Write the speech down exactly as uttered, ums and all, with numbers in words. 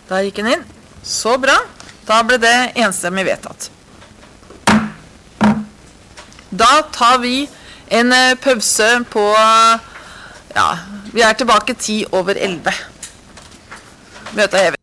Da gikk den inn. Så bra. Da ble det enstemmig vedtatt. Da tar vi en pause på, ja, vi er tilbake ti over elleve. Møtet er hevet.